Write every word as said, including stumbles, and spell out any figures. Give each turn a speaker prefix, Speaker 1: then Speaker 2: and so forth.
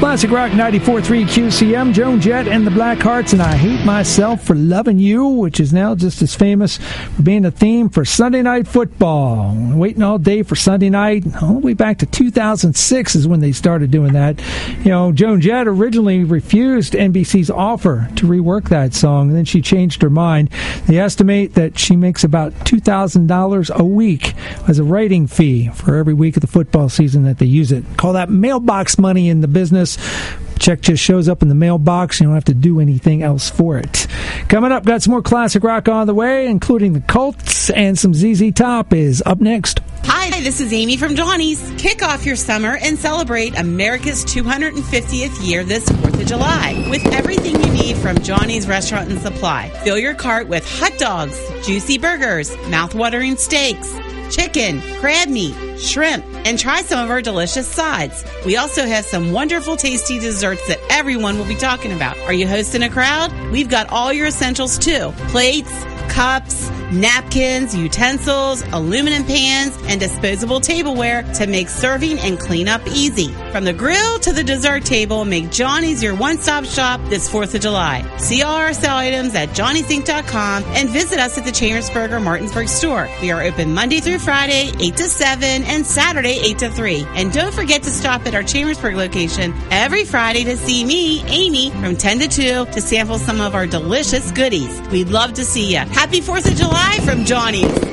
Speaker 1: Classic Rock ninety-four point three Q C M, Joan Jett and the Blackhearts, and I Hate Myself for Loving You, which is now just as famous for being a theme for Sunday Night Football. Waiting all day for Sunday night, all the way back to two thousand six is when they started doing that. You know, Joan Jett originally refused N B C's offer to rework that song, and then she changed her mind. They estimate that she makes about two thousand dollars a week as a writing fee for every week of the football season that they use it. Call that mailbox money in the business. Check just shows up in the mailbox. You don't have to do anything else for it. Coming up, got some more classic rock on the way, including the Colts, and some Z Z Top is up next.
Speaker 2: Hi, this is Amy from Johnny's. Kick off your summer and celebrate America's two hundred fiftieth year this fourth of July with everything you need from Johnny's Restaurant and Supply. Fill your cart with hot dogs, juicy burgers, mouth-watering steaks, chicken, crab meat, shrimp, and try some of our delicious sides. We also have some wonderful, tasty desserts that everyone will be talking about. Are you hosting a crowd? We've got all your essentials too. Plates, cups, napkins, utensils, aluminum pans, and disposable tableware to make serving and cleanup easy. From the grill to the dessert table, make Johnny's your one-stop shop this fourth of July. See all our sale items at johnny's inc dot com and visit us at the Chambersburg or Martinsburg store. We are open Monday through Friday, eight to seven, and Saturday, eight to three. And don't forget to stop at our Chambersburg location every Friday to see me, Amy, from ten to two to sample some of our delicious goodies. We'd love to see you. Happy fourth of July from Johnny's.